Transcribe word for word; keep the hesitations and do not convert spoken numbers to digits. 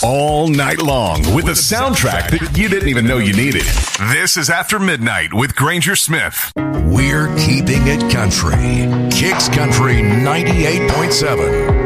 all night long with the soundtrack that you didn't even know you needed. This is After Midnight with Granger Smith. We're keeping it country. Kicks Country ninety-eight point seven.